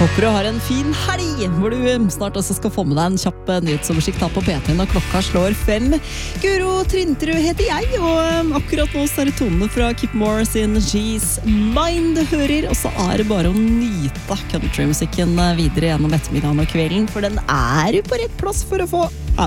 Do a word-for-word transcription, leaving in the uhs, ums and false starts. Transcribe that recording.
Håper du har en fin helg, hvor du snart også skal få med deg en kjapp nyhetsoversikt her på P T når klokka slår fem. Guro Trinterud heter jeg, og akkurat nå så er det tonene fra Kip Moore sin She's Mine du hører, og så er det bare å nyte countrymusikken videre gjennom ettermiddagen og kvelden, for den er jo på rett plass for å få